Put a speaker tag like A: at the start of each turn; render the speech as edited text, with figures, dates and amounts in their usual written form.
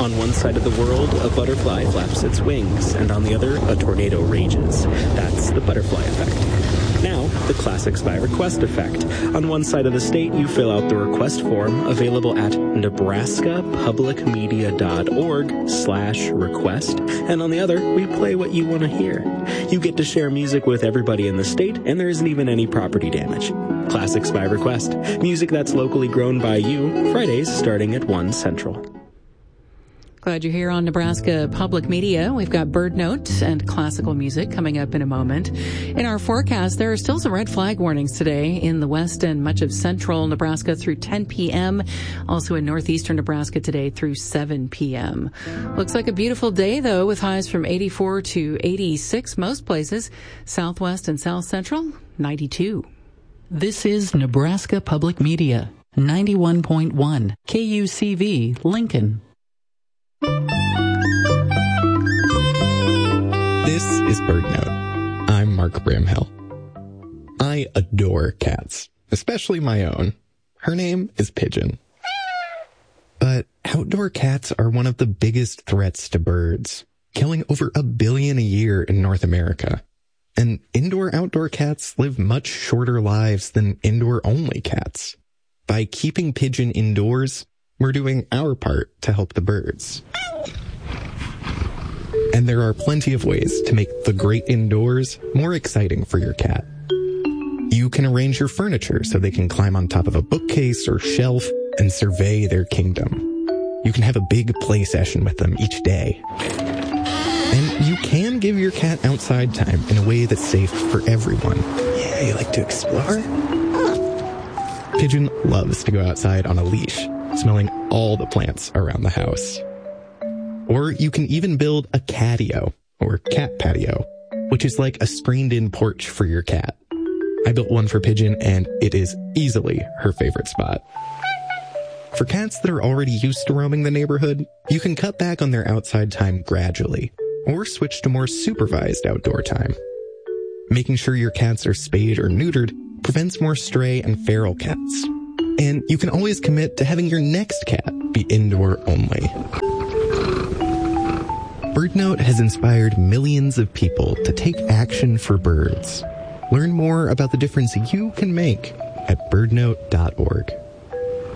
A: On one side of the world, a butterfly flaps its wings, and on the other, a tornado rages. That's the butterfly effect. Now, the Classics by Request effect. On one side of the state, you fill out the request form, available at nebraskapublicmedia.org/request, and on the other, we play what you want to hear. You get to share music with everybody in the state, and there isn't even any property damage. Classics by Request. Music that's locally grown by you. Fridays starting at 1 Central.
B: Glad you're here on Nebraska Public Media. We've got Bird Note and classical music coming up in a moment. In our forecast, there are still some red flag warnings today in the west and much of central Nebraska through 10 p.m. Also in northeastern Nebraska today through 7 p.m. Looks like a beautiful day, though, with highs from 84 to 86 most places. Southwest and south central, 92. This is Nebraska Public Media, 91.1 KUCV, Lincoln.
C: This is Bird Note. I'm Mark Bramhill. I adore cats, especially my own. Her name is Pigeon. But outdoor cats are one of the biggest threats to birds, killing over 1 billion a year in North America. And indoor-outdoor cats live much shorter lives than indoor-only cats. By keeping Pigeon indoors, we're doing our part to help the birds. And there are plenty of ways to make the great indoors more exciting for your cat. You can arrange your furniture so they can climb on top of a bookcase or shelf and survey their kingdom. You can have a big play session with them each day. And you can give your cat outside time in a way that's safe for everyone. Yeah, you like to explore? Pigeon loves to go outside on a leash, smelling all the plants around the house. Or you can even build a catio, or cat patio, which is like a screened-in porch for your cat. I built one for Pigeon, and it is easily her favorite spot. For cats that are already used to roaming the neighborhood, you can cut back on their outside time gradually, or switch to more supervised outdoor time. Making sure your cats are spayed or neutered prevents more stray and feral cats. And you can always commit to having your next cat be indoor only. BirdNote has inspired millions of people to take action for birds. Learn more about the difference you can make at birdnote.org.